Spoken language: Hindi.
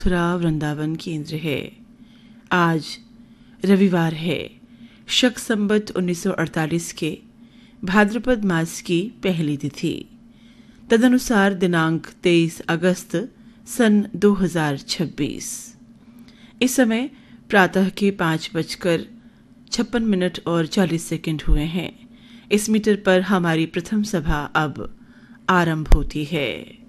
मथुरा वृंदावन केंद्र है। आज रविवार है, शक संवत 1948 के भाद्रपद मास की पहली तिथि, तदनुसार दिनांक 23 अगस्त सन 2026। इस समय प्रातः के 5:56 और 40 सेकंड हुए हैं। इस मीटर पर हमारी प्रथम सभा अब आरंभ होती है।